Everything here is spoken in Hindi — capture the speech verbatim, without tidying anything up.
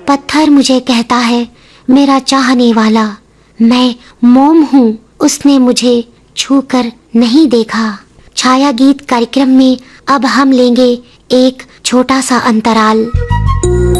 पत्थर मुझे कहता है मेरा चाहने वाला, मैं मोम हूँ, उसने मुझे छूकर नहीं देखा। छाया गीत कार्यक्रम में अब हम लेंगे एक छोटा सा अंतराल।